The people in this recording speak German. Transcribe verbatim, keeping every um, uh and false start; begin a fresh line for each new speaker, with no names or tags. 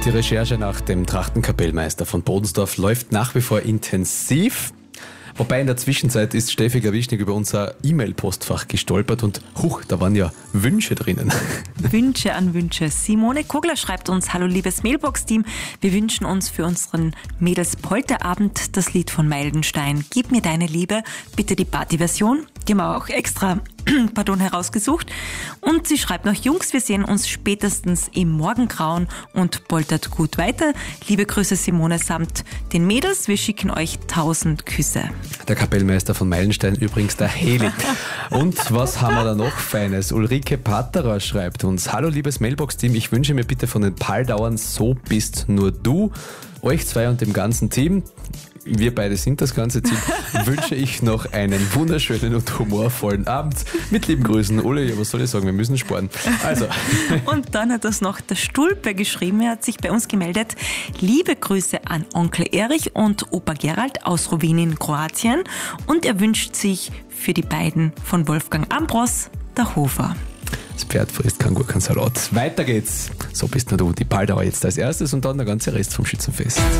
Die Recherche nach dem Trachtenkapellmeister von Bodensdorf läuft nach wie vor intensiv. Wobei in der Zwischenzeit ist Steffi Glawischnik über unser E-Mail-Postfach gestolpert und huch, da waren ja Wünsche drinnen.
Wünsche an Wünsche. Simone Kogler schreibt uns: Hallo liebes Mailbox-Team, wir wünschen uns für unseren Mädels-Polterabend das Lied von Meilenstein. Gib mir deine Liebe, bitte die Party-Version. Die haben wir auch extra pardon, herausgesucht. Und sie schreibt noch: Jungs, wir sehen uns spätestens im Morgengrauen und poltert gut weiter. Liebe Grüße Simone samt den Mädels, wir schicken euch tausend Küsse.
Der Kapellmeister von Meilenstein übrigens der Heli. Und was haben wir da noch Feines? Ulrike Patterer schreibt uns: Hallo liebes Mailbox-Team, ich wünsche mir bitte von den Paldauern So bist nur du, euch zwei und dem ganzen Team, wir beide sind das ganze Team, wünsche ich noch einen wunderschönen und humorvollen Abend. Mit lieben Grüßen, Uli, ja, was soll ich sagen, wir müssen sparen. Also.
Und dann hat das noch der Stulpe geschrieben, er hat sich bei uns gemeldet: Liebe Grüße an Onkel Erich und Opa Gerald aus Rovinj in Kroatien, und er wünscht sich für die beiden von Wolfgang Ambros der Hofer.
Das Pferd frisst kein Gurkensalat. Weiter geht's. So bist nur du, die Paldauer jetzt als erstes und dann der ganze Rest vom Schützenfest.